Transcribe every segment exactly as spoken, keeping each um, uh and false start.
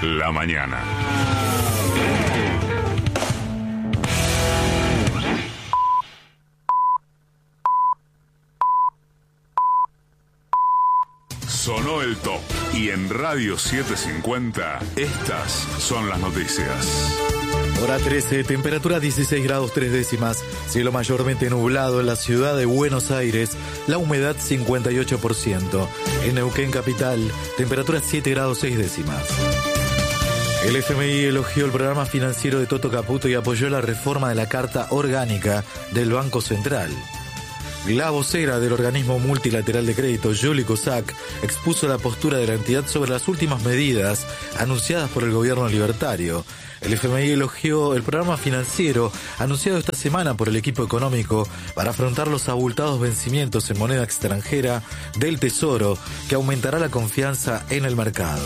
la mañana. Sonó el top y en Radio setecientos cincuenta estas son las noticias. Hora trece, temperatura dieciséis grados tres décimas, cielo mayormente nublado en la ciudad de Buenos Aires, la humedad cincuenta y ocho por ciento. En Neuquén capital, temperatura siete grados seis décimas. El F M I elogió el programa financiero de Toto Caputo y apoyó la reforma de la Carta Orgánica del Banco Central. La vocera del organismo multilateral de crédito, Julie Kozak, expuso la postura de la entidad sobre las últimas medidas anunciadas por el gobierno libertario. El F M I elogió el programa financiero anunciado esta semana por el equipo económico para afrontar los abultados vencimientos en moneda extranjera del Tesoro, que aumentará la confianza en el mercado.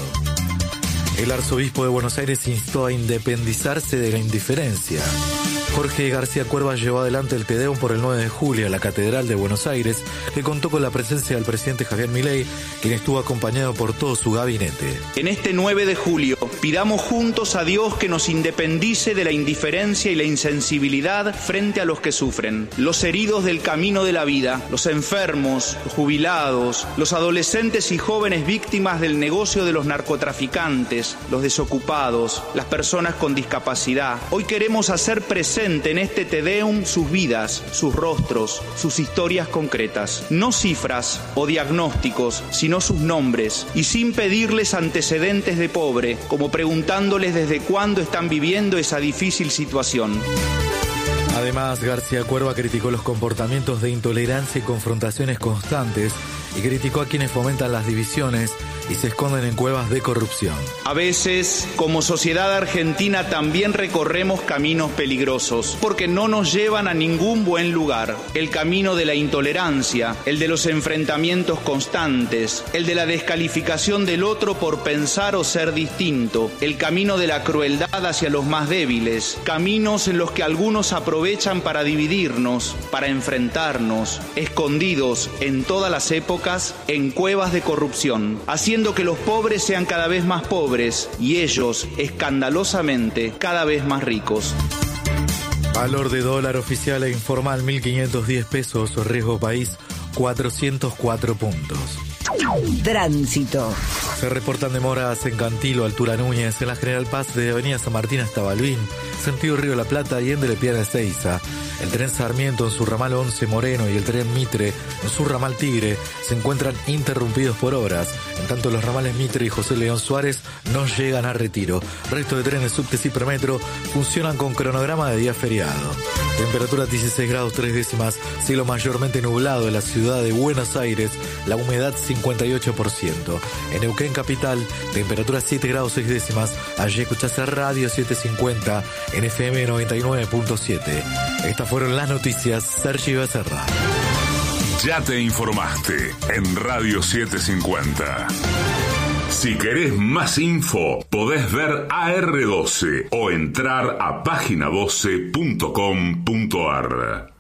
El arzobispo de Buenos Aires instó a independizarse de la indiferencia. Jorge García Cuerva llevó adelante el Te Deum por el nueve de julio a la Catedral de Buenos Aires, que contó con la presencia del presidente Javier Milei, quien estuvo acompañado por todo su gabinete. En este nueve de julio, pidamos juntos a Dios que nos independice de la indiferencia y la insensibilidad frente a los que sufren, los heridos del camino de la vida, los enfermos, los jubilados, los adolescentes y jóvenes víctimas del negocio de los narcotraficantes, los desocupados, las personas con discapacidad. Hoy queremos hacer presente en este Te Deum sus vidas, sus rostros, sus historias concretas. No cifras o diagnósticos, sino sus nombres, y sin pedirles antecedentes de pobre, como preguntándoles desde cuándo están viviendo esa difícil situación. Además, García Cuerva criticó los comportamientos de intolerancia y confrontaciones constantes y criticó a quienes fomentan las divisiones y se esconden en cuevas de corrupción. A veces, como sociedad argentina, también recorremos caminos peligrosos, porque no nos llevan a ningún buen lugar. El camino de la intolerancia, el de los enfrentamientos constantes, el de la descalificación del otro por pensar o ser distinto, el camino de la crueldad hacia los más débiles, caminos en los que algunos aprovechan para dividirnos, para enfrentarnos, escondidos en todas las épocas en cuevas de corrupción, haciendo que los pobres sean cada vez más pobres y ellos, escandalosamente, cada vez más ricos. Valor de dólar oficial e informal mil quinientos diez pesos, riesgo país cuatrocientos cuatro puntos. Tránsito. Se reportan demoras en Cantilo, altura Núñez, en la General Paz de Avenida San Martín hasta Balbín, sentido Río de la Plata y en Delepiana Ezeiza. El tren Sarmiento en su ramal once Moreno y el tren Mitre en su ramal Tigre se encuentran interrumpidos por obras. En tanto, los ramales Mitre y José León Suárez no llegan a Retiro. Resto de trenes subtes y premetro funcionan con cronograma de día feriado. Temperatura dieciséis grados tres décimas, cielo mayormente nublado en la ciudad de Buenos Aires, la humedad cincuenta y ocho por ciento. En Neuquén capital, temperatura siete grados seis décimas. Allí escuchaste Radio setecientos cincuenta en F M noventa y nueve punto siete. Estas fueron las noticias. Sergio Becerra. Ya te informaste en Radio setecientos cincuenta. Si querés más info, podés ver A R doce o entrar a página doce punto com punto ar.